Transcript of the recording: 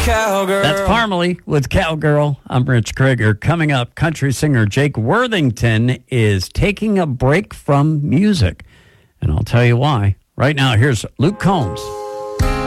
cowgirl. That's Parmalee with Cowgirl. I'm Rich Krieger. Coming up, country singer Jake Worthington is taking a break from music. And I'll tell you why. Right now, here's Luke Combs.